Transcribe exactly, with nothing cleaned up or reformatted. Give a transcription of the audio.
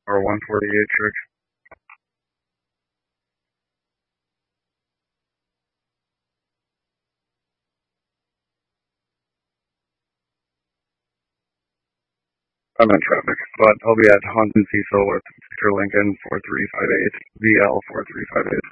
or one forty-eight church. I'm in traffic, but I'll be at Huntington Cecil with Victor Lincoln four three five eight, V L four three five eight.